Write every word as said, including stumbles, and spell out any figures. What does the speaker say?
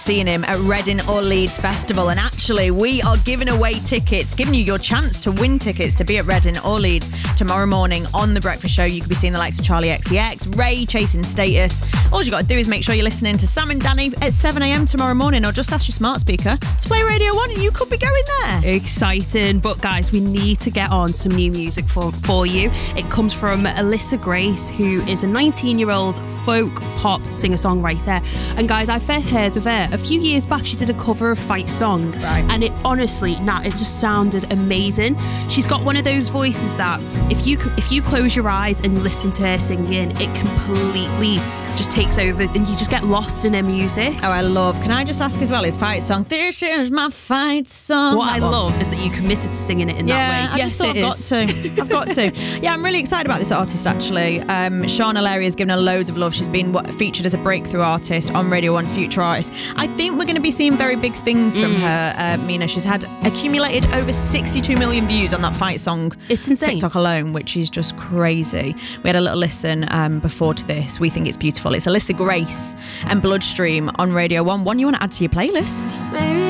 Seeing him at Reading or Leeds Festival, and actually we are giving away tickets, giving you your chance to win tickets to be at Reading or Leeds tomorrow morning on The Breakfast Show. You could be seeing the likes of Charlie X C X, Ray, Chasing Status. All you got to do is make sure you're listening to Sam and Danny at seven a.m. tomorrow morning, or just ask your smart speaker to play Radio one and you could be going there. Exciting. But guys, we need to get on some new music for, for you. It comes from Alyssa Grace, who is a nineteen year old folk pop singer-songwriter. And guys, I first heard of her a few years back. She did a cover of Fight Song, right. and it honestly, nah, it just sounded amazing. She's got one of those voices that if you if you close your eyes and listen to her singing, it completely just takes over and you just get lost in her music. Oh, I love. Can I just ask as well, is Fight Song, this is my fight song? What that I one. love is that you committed to singing it in yeah, that way. I Yes, just thought it I've is. got to. I've got to. Yeah, I'm really excited about this artist, actually. Um, Shauna Larry has given her loads of love. She's been what, featured as a breakthrough artist on Radio one's Future Artist. I think we're going to be seeing very big things from Mm. her, uh, Mina. She's had accumulated over sixty-two million views on that Fight Song It's insane. TikTok alone, which is just crazy. We had a little listen um, before to this. We think it's beautiful. It's Alyssa Grace and Bloodstream on Radio one. One you want to add to your playlist? Maybe